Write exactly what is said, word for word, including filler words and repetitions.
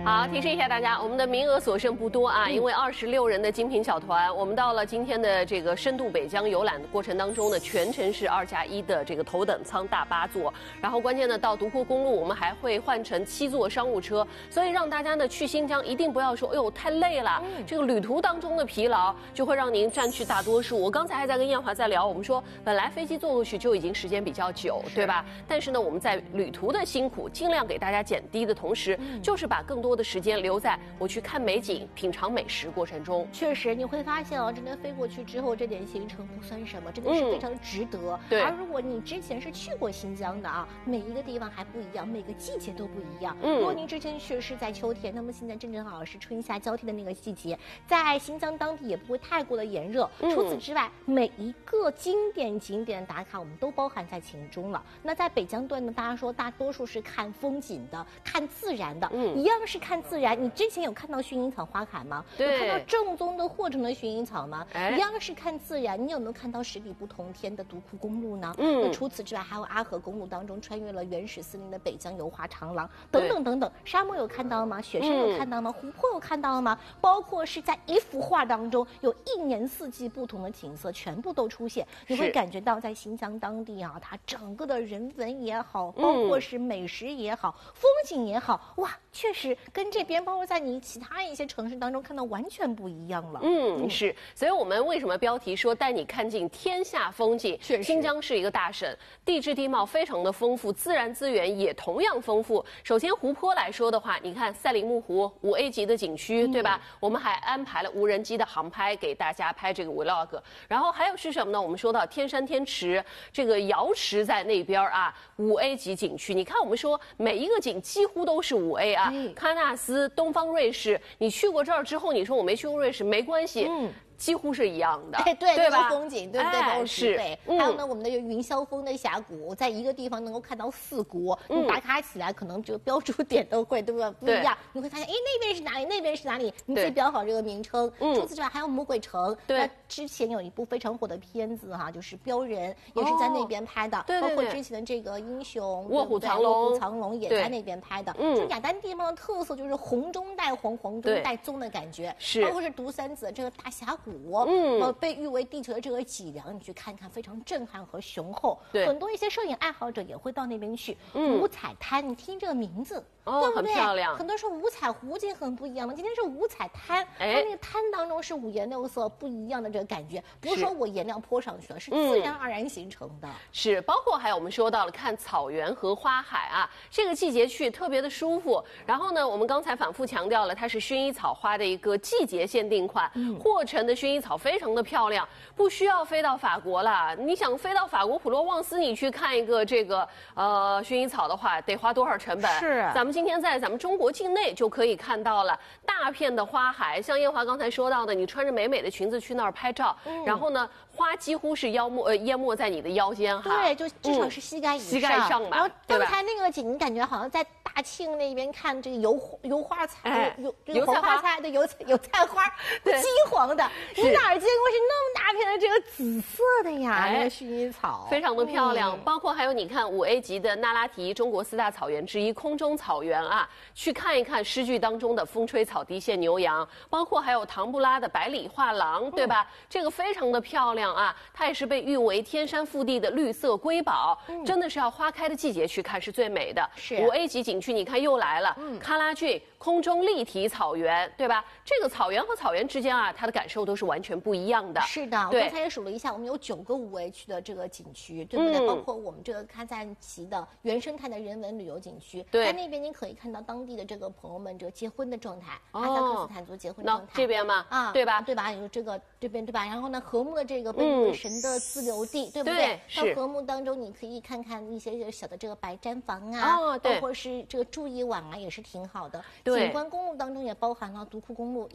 好，提示一下大家，我们的名额所剩不多啊，因为二十六人的精品小团，我们到了今天的这个深度北疆游览的过程当中呢，全程是二加一的这个头等舱大巴座，然后关键呢，到独库公路我们还会换成七座商务车，所以让大家呢去新疆一定不要说，哎呦太累了，嗯、这个旅途当中的疲劳就会让您占据大多数。我刚才还在跟燕华在聊，我们说本来飞机坐过去就已经时间比较久，对吧？但是呢，我们在旅途的辛苦尽量给大家减低的同时，嗯、就是把更多的时间留在我去看美景、品尝美食过程中。 确实，你会发现哦，真的飞过去之后，这点行程不算什么，真的是非常值得。嗯、 对。 而如果你之前是去过新疆的啊，每一个地方还不一样，每个季节都不一样。嗯。如果您之前去是在秋天，那么现在正正好好是春夏交替的那个季节，在新疆当地也不会太过的炎热。嗯、除此之外，每一个经典景点打卡，我们都包含在其中了。那在北疆段呢，大家说大多数是看风景的，看自然的，嗯，一样是看自然。你之前有看到薰衣草花海吗？ 对， 有看到正宗的霍城的薰衣草吗？ 哎， 一样是看自然。你有没有看到十里不同天的独库公路呢？ 嗯， 那除此之外，还有阿合公路当中穿越了原始森林的北疆油花长廊等等等等。沙漠有看到吗？雪山有看到吗？嗯、湖泊有看到吗？包括是在一幅画当中有一年四季不同的景色，全部都出现。你会感觉到在新疆当地啊，它整个的人文也好，包括是美食也好，嗯、风景也好，哇，确实跟这边包括在你其他一些城市当中看到完全不一样了。 嗯，是。所以我们为什么标题说带你看尽天下风景？ 确实， 新疆是一个大省，地质地貌非常的丰富，自然资源也同样丰富。首先湖泊来说的话，你看赛里木湖五 A 级的景区，嗯、对吧？我们还安排了无人机的航拍给大家拍这个 vlog。然后还有是什么呢？我们说到天山天池，这个瑶池在那边啊，五 A 级景区。你看我们说每一个景几乎都是五 A 啊，嗯、喀纳斯、东方瑞士，你去过这儿之后，你说我没去过瑞士没关系。嗯，几乎是一样的， 哎，对， 对吧？ 风景，对不对？ 哎、 都是。 对，嗯、还有呢，我们的云霄峰的峡谷，在一个地方能够看到四国，嗯、你打卡起来可能就标注点都会，对不对？不一样，你会发现，哎，那边是哪里？那边是哪里？你自己标好这个名称。嗯、除此之外，还有魔鬼城。 对。 那之前有一部非常火的片子哈，就是《标人》，也是在那边拍的。 哦、对对对。 包括之前的这个英雄卧虎藏龙， 卧虎藏龙也在那边拍的。嗯。就雅丹地方的特色就是红中带红，红中带棕的感觉。 是。 包括是独山子这个大峡谷。嗯。呃，被誉为地球的这个脊梁，你去看看，非常震撼和雄厚。 对， 很多一些摄影爱好者也会到那边去。嗯，五彩滩，你听这个名字， 哦， 对不对？ 很漂亮。 很多说五彩湖景很不一样嘛，今天是五彩滩，哎，它那个滩当中是五颜六色不一样的这个感觉，不是说我颜料泼上去了，是自然而然形成的。嗯、 是，包括还有我们说到了看草原和花海啊，这个季节去特别的舒服。然后呢，我们刚才反复强调了，它是薰衣草花的一个季节限定款，嗯、霍城的薰衣草非常的漂亮，不需要飞到法国了。你想飞到法国普罗旺斯，你去看一个这个呃薰衣草的话，得花多少成本？ 是， 咱们今天在咱们中国境内就可以看到了大片的花海，像燕华刚才说到的，你穿着美美的裙子去那儿拍照，嗯、然后呢，花几乎是腰没呃淹没在你的腰间哈， 对，就至少是膝盖以上， 嗯、膝盖上吧。 然后刚才那个景，你感觉好像在大庆那边看这个油油花菜， 哎、 油油红花菜的油油菜花，金黄的，你哪儿见过是那么大片的这个紫色的呀？哎、那个薰衣草非常的漂亮，嗯、包括还有你看五 A 级的那拉提，中国四大草原之一，空中草原啊，去看一看诗句当中的风吹草低见牛羊，包括还有唐布拉的百里画廊，对吧？嗯、这个非常的漂亮啊，它也是被誉为天山腹地的绿色瑰宝，嗯、真的是要花开的季节去看是最美的。 是五 A 级景区，你看又来了，嗯、喀拉峻空中立体草原，对吧？这个草原和草原之间啊，它的感受都是完全不一样的。 是的，我刚才也数了一下，我们有九个五 A 区的这个景区，对不对？嗯、包括我们这个喀赞旗的原生态的人文旅游景区， 对， 在那边你可以看到当地的这个朋友们这个结婚的状态，哈萨克斯坦族结婚状态， 这边嘛， 啊， 对吧？ 对吧？有这个这边对吧？然后呢，和睦的这个被誉为神的自留地，嗯、对不对？ 对， 到和睦当中，你可以看看一些小的这个白毡房啊， 哦，对， 包括是这个住一晚啊，也是挺好的。 对， 景观公路当中也包含了独库公路。